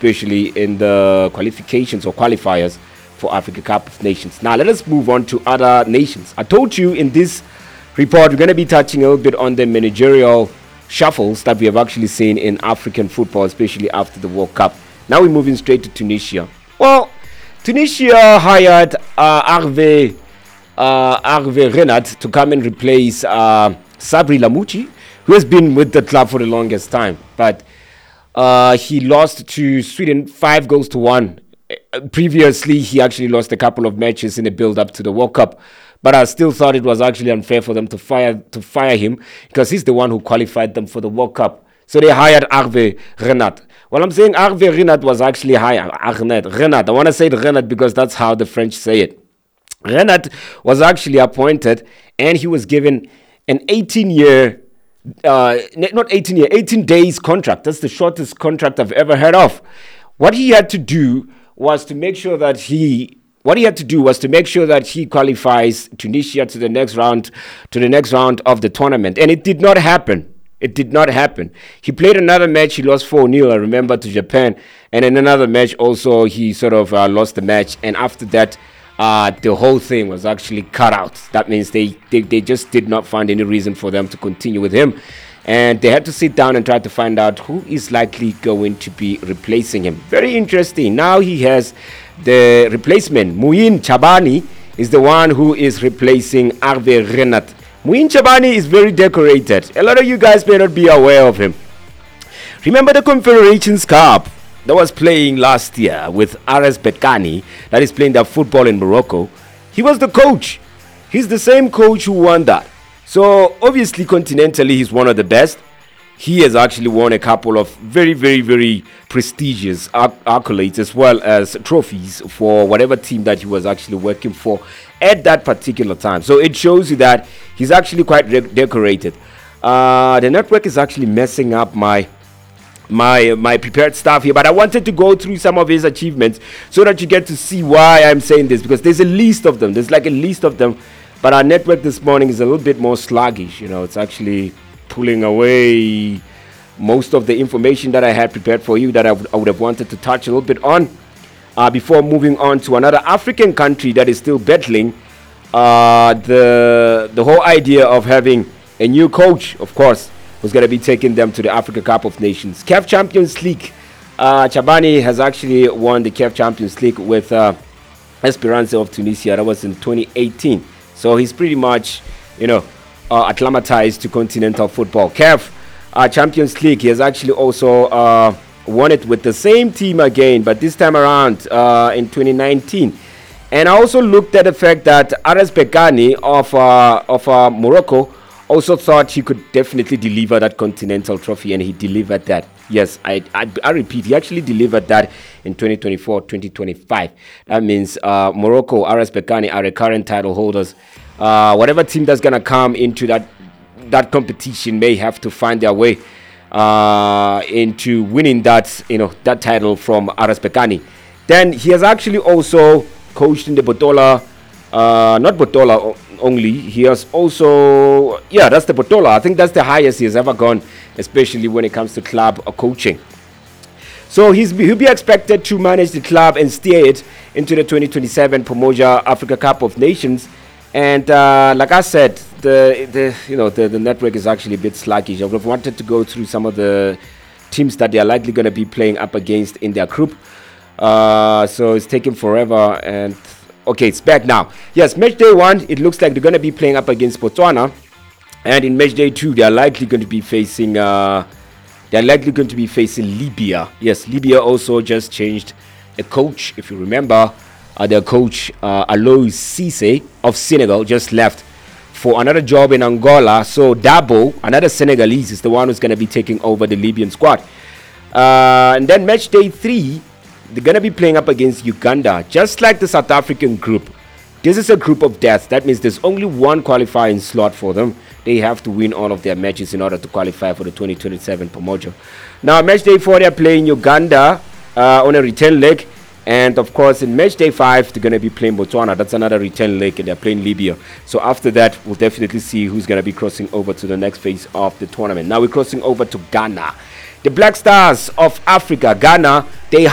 especially in the qualifications or qualifiers for Africa Cup of Nations. Now, let us move on to other nations. I told you in this report, we're going to be touching a little bit on the managerial shuffles that we have actually seen in African football, especially after the World Cup. Now we're moving straight to Tunisia. Well, Tunisia hired Hervé Renard to come and replace Sabri Lamouchi, who has been with the club for the longest time. But he lost to Sweden 5-1. Previously, he actually lost a couple of matches in the build-up to the World Cup. But I still thought it was actually unfair for them to fire him, because he's the one who qualified them for the World Cup. So they hired Hervé Renard. Well, I'm saying Hervé Renard was actually hired. Renard. I want to say Renard because that's how the French say it. Renard was actually appointed, and he was given an 18 days contract. That's the shortest contract I've ever heard of. What he had to do was to make sure that he qualifies Tunisia to the next round of the tournament, and it did not happen. He played another match. He lost 4-0, I remember, to Japan. And in another match also, he sort of lost the match. And after that, the whole thing was actually cut out. That means they just did not find any reason for them to continue with him. And they had to sit down and try to find out who is likely going to be replacing him. Very interesting. Now he has the replacement. Mouin Chabani is the one who is replacing Hervé Renard. Mouin Chabani is very decorated. A lot of you guys may not be aware of him. Remember the Confederations Cup that was playing last year with RS Berkane, that is playing their football in Morocco? He was the coach. He's the same coach who won that. So obviously continentally he's one of the best. He has actually won a couple of very, very, very prestigious accolades as well as trophies for whatever team that he was actually working for at that particular time. So it shows you that he's actually quite decorated. The network is actually messing up my prepared stuff here, but I wanted to go through some of his achievements so that you get to see why I'm saying this, because there's a list of them. There's like a list of them, but our network this morning is a little bit more sluggish. It's actually pulling away most of the information that I had prepared for you that I would have wanted to touch a little bit on before moving on to another African country that is still battling the whole idea of having a new coach, of course, who's going to be taking them to the Africa Cup of Nations. CAF Champions League. Chabani has actually won the CAF Champions League with Esperance of Tunisia. That was in 2018. So he's pretty much, acclimatized to continental football. CAF Champions League, he has actually also won it with the same team again, but this time around in 2019. And I also looked at the fact that RS Berkane of Morocco also thought he could definitely deliver that continental trophy, and he delivered that. Yes, I repeat, he actually delivered that in 2024-2025. That means Morocco, RS Berkane are the current title holders. Whatever team that's going to come into that competition may have to find their way into winning that title from RS Berkane. Then he has actually also coached in the Botola, not Botola only, he has also, that's the Botola. I think that's the highest he has ever gone, especially when it comes to club coaching. So he'll be expected to manage the club and steer it into the 2027 Pomoja Africa Cup of Nations. And like I said, the network is actually a bit sluggish. I would have wanted to go through some of the teams that they are likely going to be playing up against in their group. So it's taking forever. And okay, it's back now. Yes, match day 1, it looks like they're going to be playing up against Botswana. And in match day 2, they are likely going to be facing Libya. Yes, Libya also just changed a coach. If you remember, their coach Alois Cisse of Senegal just left for another job in Angola. So Dabo, another Senegalese, is the one who's going to be taking over the Libyan squad. And then match day 3, they're going to be playing up against Uganda, just like the South African group. This is a group of death. That means there's only one qualifying slot for them. They have to win all of their matches in order to qualify for the 2027 Pomoja. Now, match day 4, they're playing Uganda on a return leg. And of course, in match day 5, they're going to be playing Botswana. That's another return leg, and they're playing Libya. So after that, we'll definitely see who's going to be crossing over to the next phase of the tournament. Now we're crossing over to Ghana. The Black Stars of Africa, Ghana, they